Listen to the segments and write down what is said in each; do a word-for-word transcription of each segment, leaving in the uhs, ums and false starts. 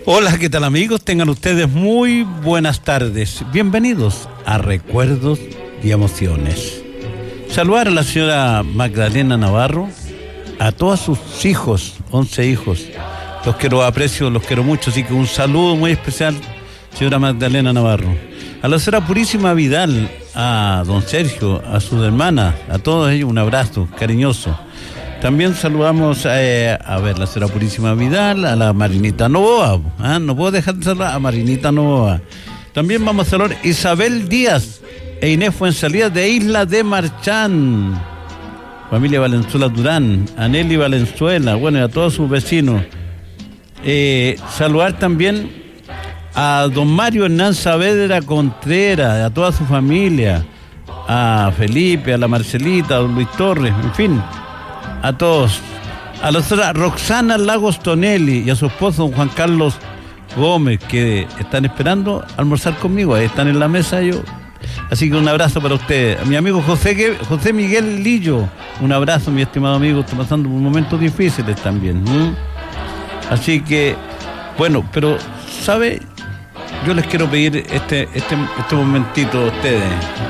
Hola, ¿qué tal amigos? Tengan ustedes muy buenas tardes. Bienvenidos a Recuerdos y Emociones. Saludar a la señora Magdalena Navarro, a todos sus hijos, once hijos. Los quiero, aprecio, los quiero mucho, así que un saludo muy especial, señora Magdalena Navarro. A la señora Purísima Vidal, a don Sergio, a sus hermanas, a todos ellos un abrazo cariñoso. También saludamos eh, a ver, la señora Purísima Vidal, a la Marinita Novoa, ¿eh? No puedo dejar de saludar a Marinita Novoa. También vamos a saludar a Isabel Díaz e Inés Fuensalida de Isla de Marchán, familia Valenzuela Durán, a Nelly Valenzuela, bueno, y a todos sus vecinos. Eh, saludar también a don Mario Hernán Saavedra Contreras, a toda su familia, a Felipe, a la Marcelita, a don Luis Torres, en fin, a todos. A la señora Roxana Lagos Tonelli y a su esposo don Juan Carlos Gómez, que están esperando almorzar conmigo, ahí están en la mesa ellos. Así que un abrazo para ustedes. A mi amigo José, José Miguel Lillo, un abrazo, mi estimado amigo, está pasando por momentos difíciles también, ¿eh? Así que, bueno, pero, ¿sabe? Yo les quiero pedir este, este, este momentito a ustedes,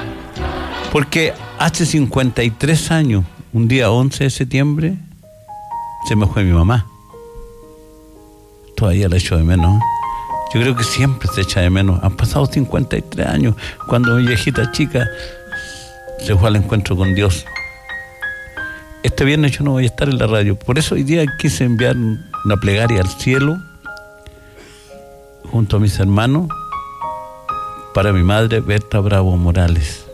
porque hace cincuenta y tres años, un día once de septiembre, se me fue mi mamá. Todavía la echo de menos. Yo creo que siempre se echa de menos. Han pasado cincuenta y tres años, cuando mi viejita chica se fue al encuentro con Dios. Este viernes yo no voy a estar en la radio, por eso hoy día quise enviar una plegaria al cielo, junto a mis hermanos, para mi madre Berta Bravo Morales.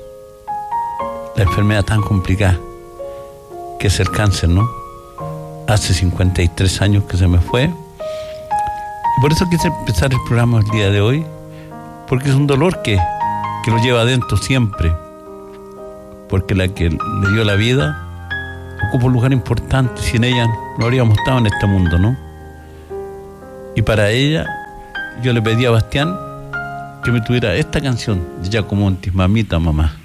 La enfermedad tan complicada que es el cáncer, ¿no? Hace cincuenta y tres años que se me fue. Y por eso quise empezar el programa el día de hoy, porque es un dolor que, que lo lleva adentro siempre. Porque la que le dio la vida ocupa un lugar importante. Sin ella no habríamos estado en este mundo, ¿no? Y para ella yo le pedí a Bastián que me tuviera esta canción de Giacomo Monti, Mamita Mamá.